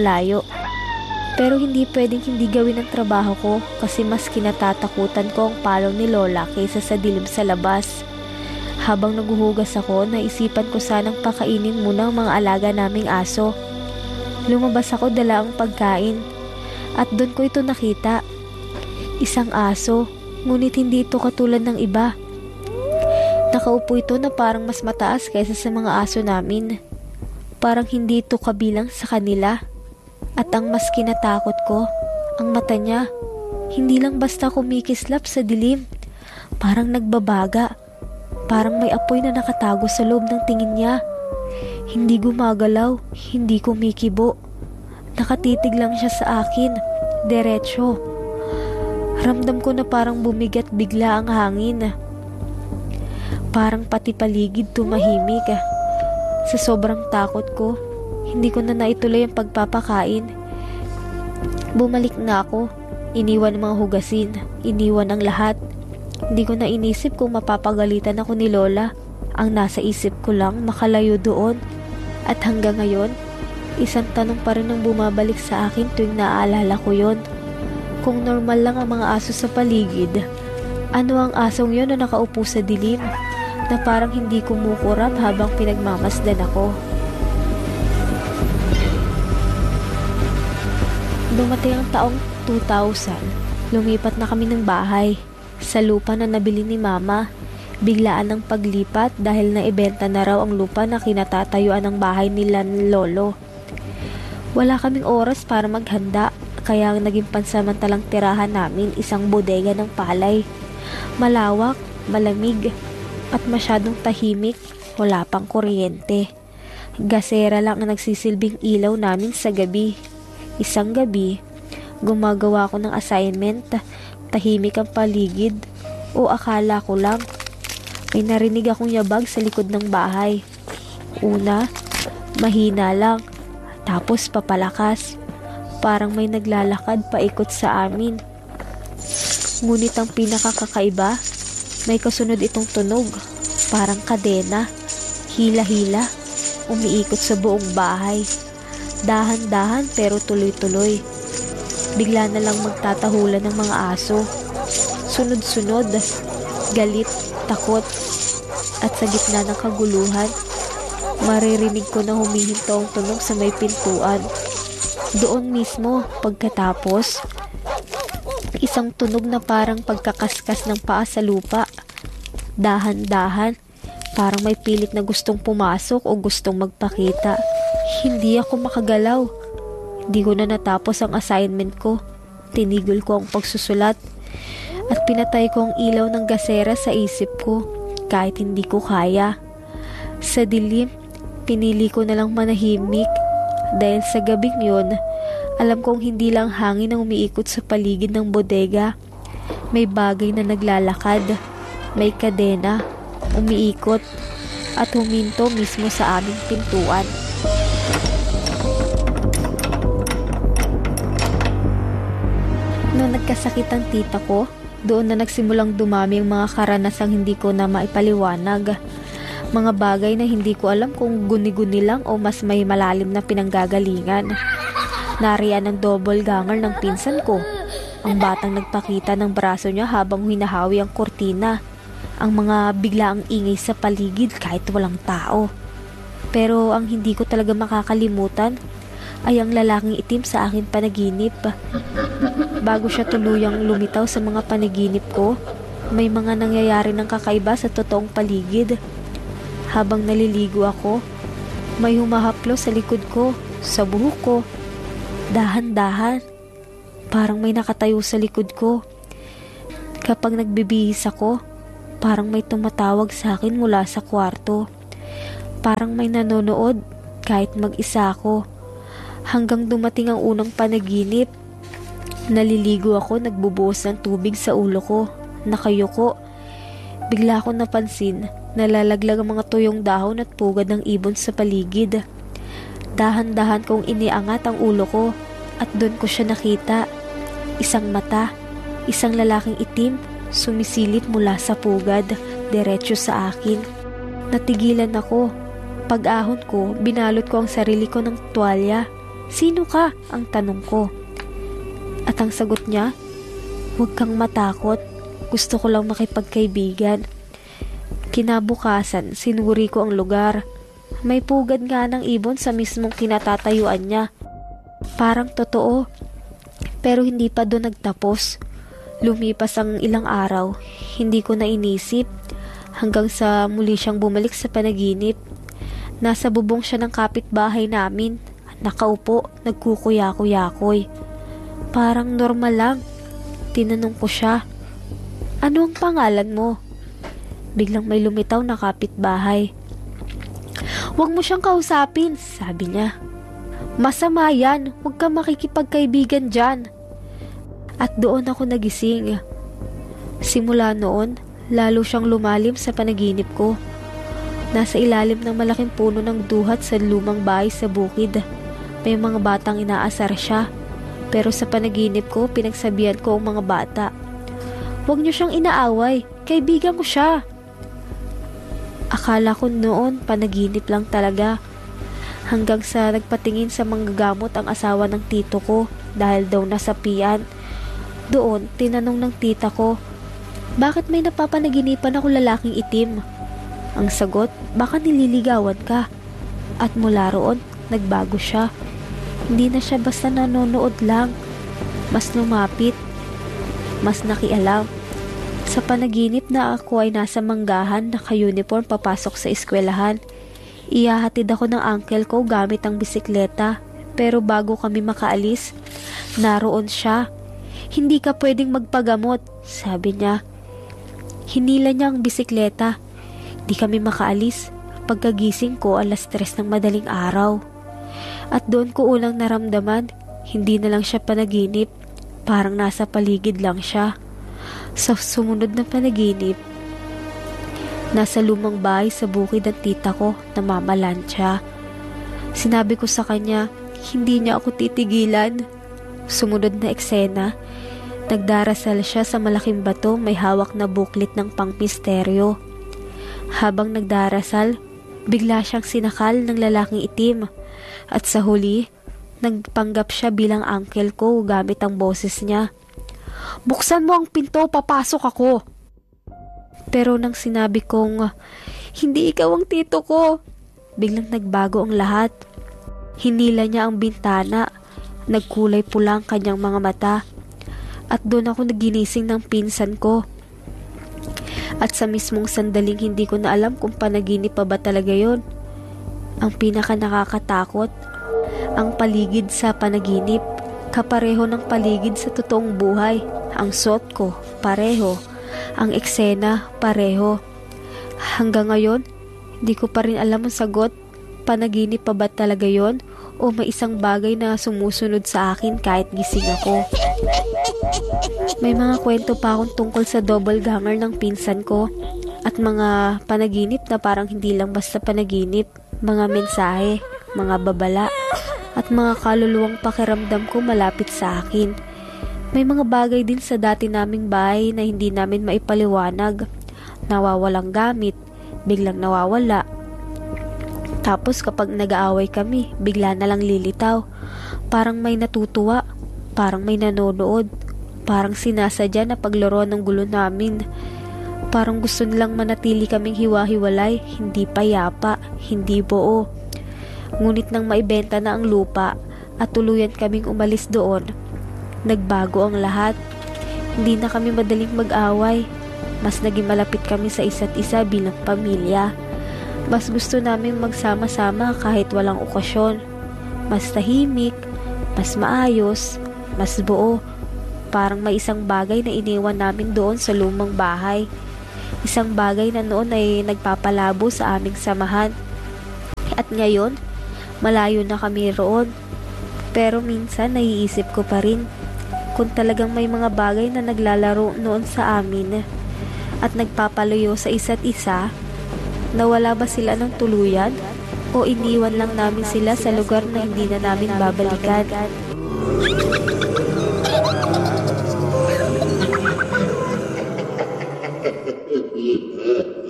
layo. Pero hindi pwedeng hindi gawin ang trabaho ko kasi mas kinatatakutan ko ang palo ni Lola kaysa sa dilim sa labas. Habang naguhugas ako, naisipan ko sanang pakainin muna ang mga alaga naming aso. Lumabas ako, dala ang pagkain. At doon ko ito nakita. Isang aso, ngunit hindi ito katulad ng iba. Nakaupo ito na parang mas mataas kaysa sa mga aso namin. Parang hindi ito kabilang sa kanila. At ang mas kinatakot ko, ang mata niya. Hindi lang basta kumikislap sa dilim. Parang nagbabaga. Parang may apoy na nakatago sa loob ng tingin niya. Hindi gumagalaw, hindi kumikibo. Nakatitig lang siya sa akin, diretso. Ramdam ko na parang bumigat bigla ang hangin. Parang pati paligid tumahimik. Sa sobrang takot ko, hindi ko na naituloy ang pagpapakain. Bumalik na ako, iniwan ang mga hugasin, iniwan ang lahat. Hindi ko na inisip kung mapapagalitan ako ni Lola. Ang nasa isip ko lang makalayo doon. At hanggang ngayon, isang tanong pa rin ang bumabalik sa akin tuwing naaalala ko yon. Kung normal lang ang mga aso sa paligid, ano ang asong yon na nakaupo sa dilim, na parang hindi kumukurap habang pinagmamasdan ako. Dumating ang taong 2000, lumipat na kami ng bahay. Sa lupa na nabili ni Mama, biglaan ang paglipat dahil naibenta na raw ang lupa na kinatatayuan ng bahay nila Lolo. Wala kaming oras para maghanda, kaya ang naging pansamantalang tirahan namin isang bodega ng palay. Malawak, malamig, at masyadong tahimik, wala pang kuryente. Gasera lang ang nagsisilbing ilaw namin sa gabi. Isang gabi, gumagawa ako ng assignment. Tahimik ang paligid, o akala ko lang. May narinig akong yabag sa likod ng bahay. Una, mahina lang, tapos papalakas. Parang may naglalakad paikot sa amin. Ngunit ang pinakakakaiba, may kasunod itong tunog, parang kadena, hila-hila, umiikot sa buong bahay. Dahan-dahan pero tuloy-tuloy. Bigla na lang magtatahulan ng mga aso. Sunod-sunod, galit, takot, at sa gitna ng kaguluhan, maririnig ko na humihinto ang tunog sa may pintuan. Doon mismo, pagkatapos, isang tunog na parang pagkakaskas ng paa sa lupa. Dahan-dahan, parang may pilit na gustong pumasok o gustong magpakita. Hindi ako makagalaw. Hindi ko na natapos ang assignment ko. Tinigil ko ang pagsusulat at pinatay ko ang ilaw ng gasera sa isip ko kahit hindi ko kaya. Sa dilim, pinili ko na lang manahimik dahil sa gabing yun, alam kong hindi lang hangin ang umiikot sa paligid ng bodega. May bagay na naglalakad, may kadena, umiikot at huminto mismo sa aming pintuan. Noong nagkasakit ang tita ko, doon na nagsimulang dumami ang mga karanasang hindi ko na maipaliwanag. Mga bagay na hindi ko alam kung guni-guni lang o mas may malalim na pinanggagalingan. Nariyan ang double ganger ng pinsan ko. Ang batang nagpakita ng braso niya habang hinahawi ang kurtina. Ang mga biglaang ingay sa paligid kahit walang tao. Pero ang hindi ko talaga makakalimutan ay ang lalaking itim sa akin panaginip. Bago siya tuluyang lumitaw sa mga panaginip ko, may mga nangyayari ng kakaiba sa totoong paligid. Habang naliligo ako, may humahaplo sa likod ko, sa buhok ko. Dahan-dahan, parang may nakatayo sa likod ko. Kapag nagbibihis ako, parang may tumatawag sa akin mula sa kwarto. Parang may nanonood kahit mag-isa ako. Hanggang dumating ang unang panaginip. Naliligo ako, nagbubuhos ng tubig sa ulo ko. Nakayuko. Bigla akong napansin, nalalaglag ang mga tuyong dahon at pugad ng ibon sa paligid. Dahan-dahan kong iniangat ang ulo ko at doon ko siya nakita. Isang mata, isang lalaking itim, sumisilip mula sa pugad, diretso sa akin. Natigilan ako. Pag-ahon ko, binalot ko ang sarili ko ng tuwalya. Sino ka? Ang tanong ko. At ang sagot niya, huwag kang matakot. Gusto ko lang makipagkaibigan. Kinabukasan, sinuri ko ang lugar. May pugad nga ng ibon sa mismong kinatatayuan niya. Parang totoo. Pero hindi pa doon nagtapos. Lumipas ang ilang araw. Hindi ko na inisip. Hanggang sa muli siyang bumalik sa panaginip. Nasa bubong siya ng kapitbahay namin. Nakaupo, nagkukuya-kuyakoy. Parang normal lang. Tinanong ko siya, ano ang pangalan mo? Biglang may lumitaw na kapitbahay. Huwag mo siyang kausapin, sabi niya. Masama yan, huwag ka makikipagkaibigan dyan. At doon ako nagising. Simula noon, lalo siyang lumalim sa panaginip ko. Nasa ilalim ng malaking puno ng duhat sa lumang bahay sa bukid. May mga batang inaasar siya. Pero sa panaginip ko, pinagsabihan ko ang mga bata. Huwag niyo siyang inaaway, kaibigan ko siya. Akala ko noon, panaginip lang talaga. Hanggang sa nagpatingin sa manggagamot ang asawa ng tito ko dahil daw nasapian. Doon, tinanong ng tita ko, bakit may napapanaginipan ako lalaking itim? Ang sagot, baka nililigawan ka. At mula roon, nagbago siya. Hindi na siya basta nanonood lang. Mas lumapit. Mas nakialam. Sa panaginip na ako ay nasa manggahan, naka-uniform papasok sa eskwelahan. Ihahatid ako ng uncle ko gamit ang bisikleta. Pero bago kami makaalis, naroon siya. Hindi ka pwedeng magpagamot, sabi niya. Hinila niya ang bisikleta. Di kami makaalis. Pagkagising ko, 3:00 ng madaling araw. At doon ko ulang naramdaman, hindi na lang siya panaginip. Parang nasa paligid lang siya. Sa sumunod na panaginip, nasa lumang bahay sa bukid ang tita ko na mamalansya. Sinabi ko sa kanya, hindi niya ako titigilan. Sumunod na eksena, nagdarasal siya sa malaking bato, may hawak na buklit ng pangmisteryo. Habang nagdarasal, bigla siyang sinakal ng lalaking itim. At sa huli, nagpanggap siya bilang uncle ko gamit ang boses niya. Buksan mo ang pinto, papasok ako. Pero nang sinabi kong, hindi ikaw ang tito ko, biglang nagbago ang lahat. Hinila niya ang bintana, nagkulay pula ang kanyang mga mata. At doon ako naginising ng pinsan ko. At sa mismong sandaling hindi ko na alam kung panaginip pa ba talaga yon. Ang pinaka nakakatakot, ang paligid sa panaginip, kapareho ng paligid sa totoong buhay. Ang suot ko, pareho. Ang eksena, pareho. Hanggang ngayon, hindi ko pa rin alam ang sagot, panaginip pa ba talaga yon o may isang bagay na sumusunod sa akin kahit gising ako. May mga kwento pa akong tungkol sa doppelganger ng pinsan ko at mga panaginip na parang hindi lang basta panaginip, mga mensahe, mga babala, at mga kaluluwang pakiramdam ko malapit sa akin. May mga bagay din sa dati naming bahay na hindi namin maipaliwanag. Nawawalang gamit, biglang nawawala. Tapos kapag nag-aaway kami, bigla na lang lilitaw. Parang may natutuwa, parang may nanonood, parang sinasadya na paglaro ng gulo namin. Parang gusto nilang manatili kaming hiwa-hiwalay, hindi payapa, hindi buo. Ngunit nang maibenta na ang lupa at tuluyan kaming umalis doon, nagbago ang lahat. Hindi na kami madaling mag-away. Mas naging malapit kami sa isa't isa bilang pamilya. Mas gusto namin magsama-sama kahit walang okasyon. Mas tahimik, mas maayos, mas buo. Parang may isang bagay na iniwan namin doon sa lumang bahay. Isang bagay na noon ay nagpapalabo sa aming samahan. At ngayon, malayo na kami roon. Pero minsan naiisip ko pa rin kung talagang may mga bagay na naglalaro noon sa amin at nagpapaluyo sa isa't isa, nawala ba sila ng tuluyan o iniwan lang namin sila sa lugar na hindi na namin babalikan?